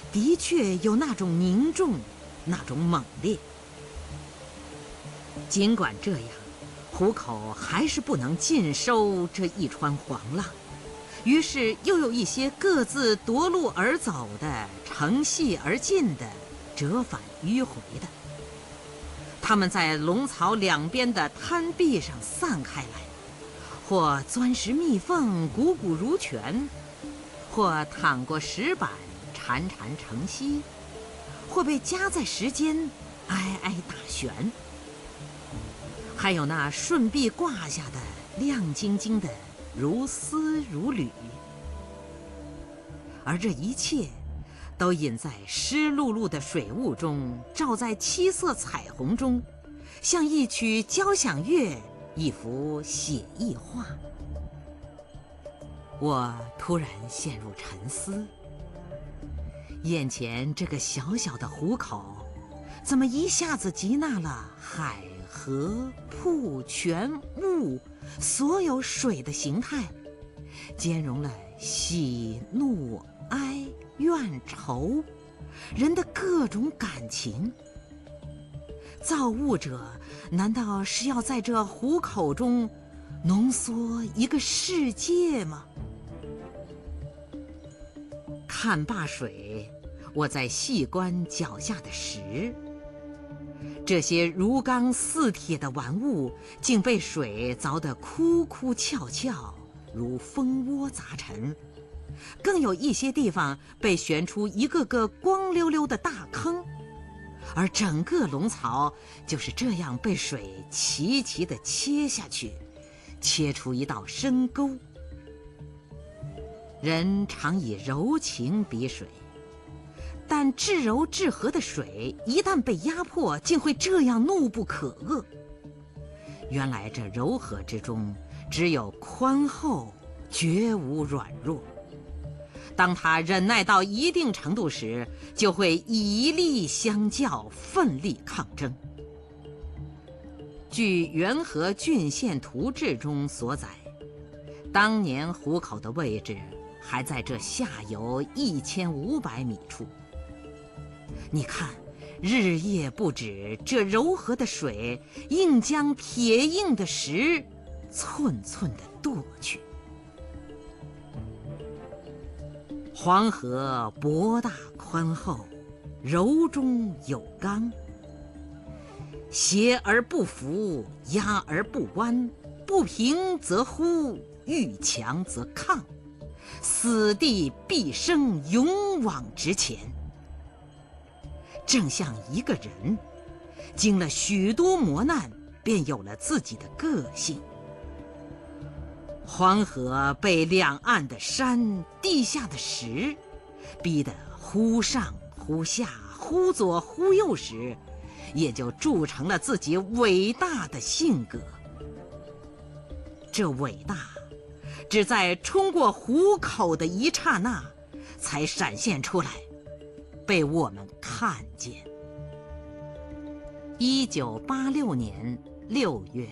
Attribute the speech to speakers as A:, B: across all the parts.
A: 的确有那种凝重，那种猛烈。尽管这样，湖口还是不能尽收这一川黄浪，于是又有一些各自夺路而走的，乘隙而进的，折返迂回的。他们在龙槽两边的滩壁上散开来，或钻石密缝，汩汩如泉，或淌过石板，潺潺成溪，或被夹在石间，挨挨打旋。还有那顺臂挂下的亮晶晶的，如丝如缕。而这一切都隐在湿漉漉的水雾中，照在七色彩虹中，像一曲交响乐，一幅写意画。我突然陷入沉思，眼前这个小小的湖口，怎么一下子集纳了海、河、瀑、泉、雾所有水的形态，兼容了喜、怒、哀、怨、愁人的各种感情。造物者难道是要在这湖口中浓缩一个世界吗？看罢水，我在细观脚下的石，这些如钢似铁的玩物竟被水凿得枯枯翘翘，如蜂窝杂陈，更有一些地方被旋出一个个光溜溜的大坑，而整个龙槽就是这样被水齐齐地切下去，切出一道深沟。人常以柔情比水，但至柔至和的水一旦被压迫，竟会这样怒不可遏。原来这柔和之中只有宽厚，绝无软弱。当他忍耐到一定程度时，就会以力相较，奋力抗争。据《元和郡县图志》中所载，当年湖口的位置还在这下游1500米处。你看，日夜不止，这柔和的水硬将铁硬的石寸寸地剁去。黄河博大宽厚，柔中有刚，斜而不扶，压而不弯，不平则忽，遇强则抗，死地必生，勇往直前。正像一个人经了许多磨难，便有了自己的个性。黄河被两岸的山、地下的石逼得忽上忽下，忽左忽右时，也就铸成了自己伟大的性格。这伟大只在冲过湖口的一刹那才闪现出来，被我们看见。1986年6月。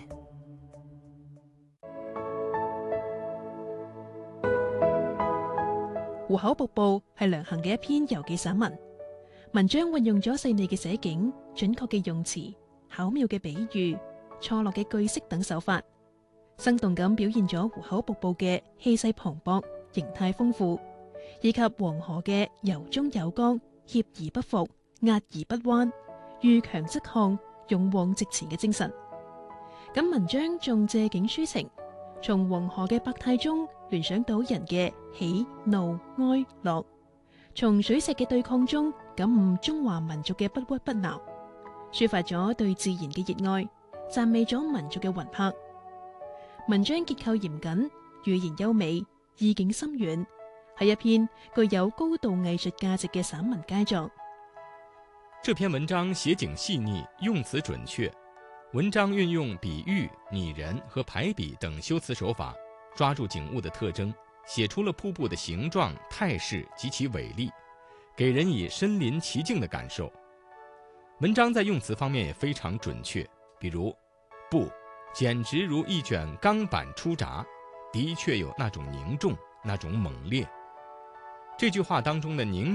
B: 湖口瀑布係梁衡嘅一篇遊記散文，文章運用咗細膩嘅寫景、準確嘅用詞、巧妙嘅比喻、錯落嘅句式等手法，生動咁表現咗湖口瀑布嘅氣勢磅礴、形態豐富，以及黃河嘅柔中有剛、脅而不服、壓而不彎、遇強則抗、勇往直前嘅精神。咁文章仲借景抒情，從黃河嘅百態中聯想到人嘅喜怒哀樂，從水石嘅對抗中感悟中華民族嘅不屈不撓，抒發咗對自然嘅熱愛，讚美咗民族嘅魂魄。文章結構嚴謹，語言優美，意境深遠，係一篇具有高度藝術價值嘅散文佳作。
C: 這篇文章寫景細膩，用詞準確，文章運用比喻、擬人和排比等修辭手法，抓住景物的特徵，寫出了瀑布的形狀、態勢及其偉力，給人以身臨其境的感受。文章在用詞方面也非常準確，比如“不”簡直如一卷鋼板出閘，的確有那種凝重，那種猛烈。這句話當中的凝